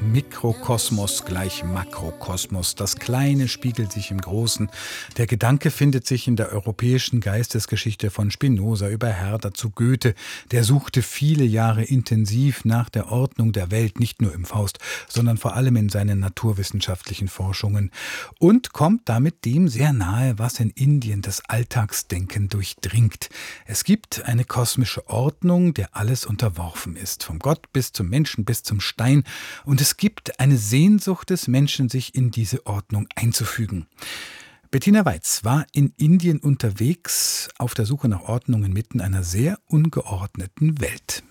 Mikrokosmos gleich Makrokosmos. Das Kleine spiegelt sich im Großen. Der Gedanke findet sich in der europäischen Geistesgeschichte von Spinoza über Herder zu Goethe. Der suchte viele Jahre intensiv nach der Ordnung der Welt, nicht nur im Faust, sondern vor allem in seinen naturwissenschaftlichen Forschungen. Und kommt damit dem sehr nahe, was in Indien das Alltagsdenken durchdringt. Es gibt eine kosmische Ordnung, der alles unterworfen ist. Vom Gott bis zum Menschen bis zum Stein. Und es gibt eine Sehnsucht des Menschen, sich in diese Ordnung einzufügen. Bettina Weiz war in Indien unterwegs, auf der Suche nach Ordnung inmitten einer sehr ungeordneten Welt.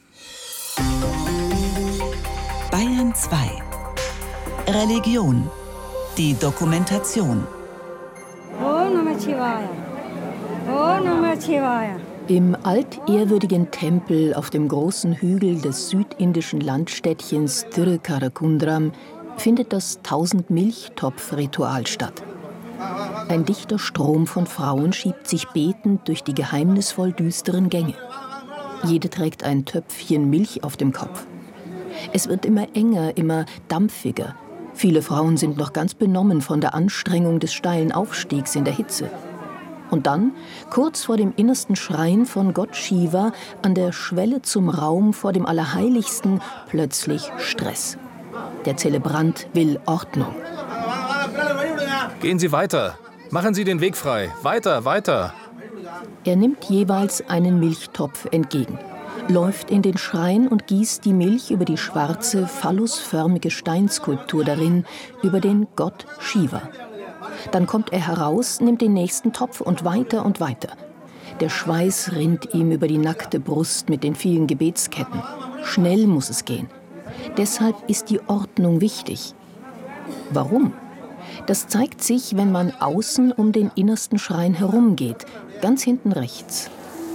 Bayern 2. Religion. Die Dokumentation. Om Namah Shivaya. Om Namah Shivaya. Im altehrwürdigen Tempel auf dem großen Hügel des südindischen Landstädtchens Tirucharacundram findet das 1000-Milchtopf-Ritual statt. Ein dichter Strom von Frauen schiebt sich betend durch die geheimnisvoll düsteren Gänge. Jede trägt ein Töpfchen Milch auf dem Kopf. Es wird immer enger, immer dampfiger. Viele Frauen sind noch ganz benommen von der Anstrengung des steilen Aufstiegs in der Hitze. Und dann, kurz vor dem innersten Schrein von Gott Shiva, an der Schwelle zum Raum vor dem Allerheiligsten, plötzlich Stress. Der Zelebrant will Ordnung. Gehen Sie weiter. Machen Sie den Weg frei. Weiter, weiter. Er nimmt jeweils einen Milchtopf entgegen, läuft in den Schrein und gießt die Milch über die schwarze, phallusförmige Steinskulptur darin, über den Gott Shiva. Dann kommt er heraus, nimmt den nächsten Topf und weiter und weiter. Der Schweiß rinnt ihm über die nackte Brust mit den vielen Gebetsketten. Schnell muss es gehen. Deshalb ist die Ordnung wichtig. Warum? Das zeigt sich, wenn man außen um den innersten Schrein herumgeht, ganz hinten rechts.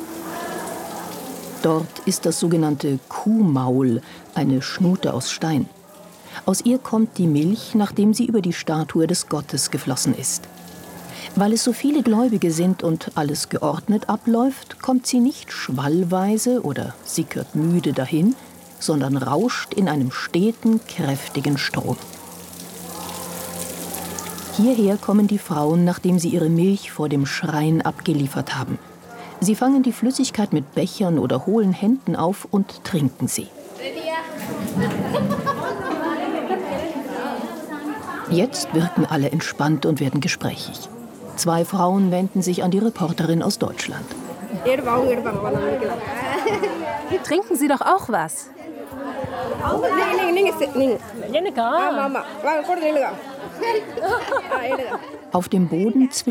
Dort ist das sogenannte Kuhmaul, eine Schnute aus Stein. Aus ihr kommt die Milch, nachdem sie über die Statue des Gottes geflossen ist. Weil es so viele Gläubige sind und alles geordnet abläuft, kommt sie nicht schwallweise oder sickert müde dahin, sondern rauscht in einem steten, kräftigen Strom. Hierher kommen die Frauen, nachdem sie ihre Milch vor dem Schrein abgeliefert haben. Sie fangen die Flüssigkeit mit Bechern oder hohlen Händen auf und trinken sie. Jetzt wirken alle entspannt und werden gesprächig. 2 Frauen wenden sich an die Reporterin aus Deutschland. Trinken Sie doch auch was. Auf dem Boden zwischen